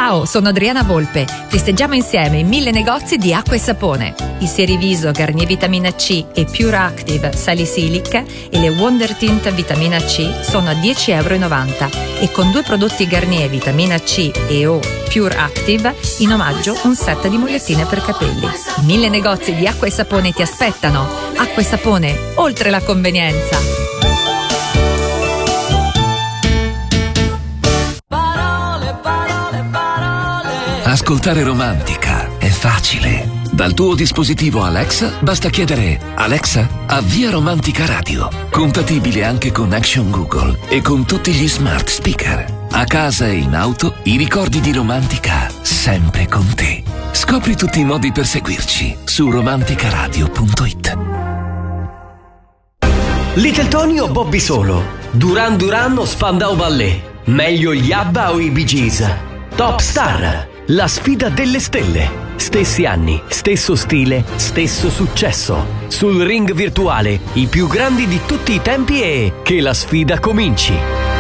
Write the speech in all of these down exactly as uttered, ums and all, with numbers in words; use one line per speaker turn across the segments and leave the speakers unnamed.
Ciao, sono Adriana Volpe. Festeggiamo insieme i mille negozi di acqua e sapone. I Seriviso Garnier Vitamina C e Pure Active Salicylic e le Wonder Tint Vitamina C sono a dieci virgola novanta euro e con due prodotti Garnier Vitamina C e O Pure Active in omaggio un set di mogliettine per capelli. I mille negozi di acqua e sapone ti aspettano. Acqua e sapone, oltre la convenienza.
Ascoltare Romantica è facile. Dal tuo dispositivo Alexa basta chiedere: Alexa, avvia Romantica Radio. Compatibile anche con Action Google e con tutti gli smart speaker. A casa e in auto, i ricordi di Romantica sempre con te. Scopri tutti i modi per seguirci su romanticaradio punto it.
Little Tony o Bobby Solo? Duran Duran o Spandau Ballet? Meglio gli ABBA o i Bee Gees? Top Star, la sfida delle stelle. Stessi anni, stesso stile, stesso successo. Sul ring virtuale, i più grandi di tutti i tempi e che la sfida cominci.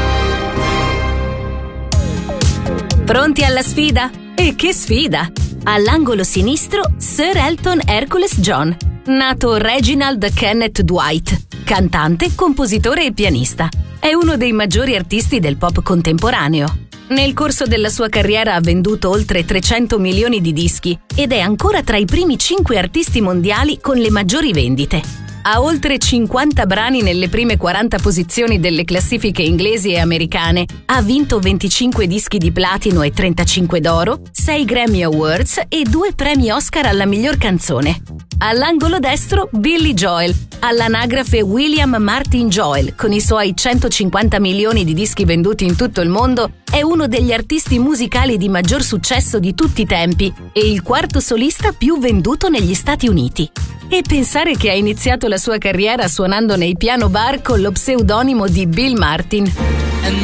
Pronti alla sfida? E che sfida! All'angolo sinistro, Sir Elton Hercules John, nato Reginald Kenneth Dwight, cantante, compositore e pianista. È uno dei maggiori artisti del pop contemporaneo. Nel corso della sua carriera ha venduto oltre trecento milioni di dischi ed è ancora tra i primi cinque artisti mondiali con le maggiori vendite. Ha oltre cinquanta brani nelle prime quaranta posizioni delle classifiche inglesi e americane. Ha vinto venticinque dischi di platino e trentacinque d'oro, sei Grammy Awards e due premi Oscar alla miglior canzone. All'angolo destro Billy Joel, all'anagrafe William Martin Joel, con i suoi centocinquanta milioni di dischi venduti in tutto il mondo, è uno degli artisti musicali di maggior successo di tutti i tempi e il quarto solista più venduto negli Stati Uniti. E pensare che ha iniziato la sua carriera suonando nei piano bar con lo pseudonimo di Bill Martin.